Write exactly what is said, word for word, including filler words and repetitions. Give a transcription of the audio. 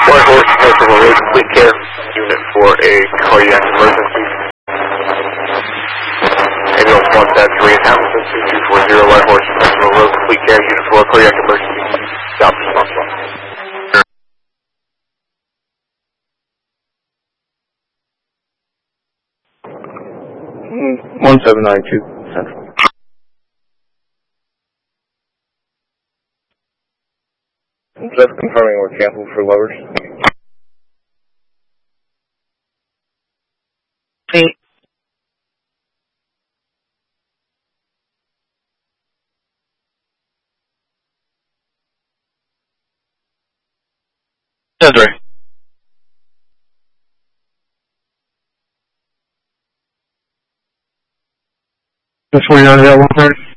White Horse, Central Road, complete care unit for a cardiac emergency. Ambulance one seven three in Hamilton, two two four zero, White Horse, Central Road, complete care unit for a cardiac emergency. Stop response one. one seven nine two, Central. Just confirming we're canceled for lowers. Eight. That's right. That's forty-nine, one thirty.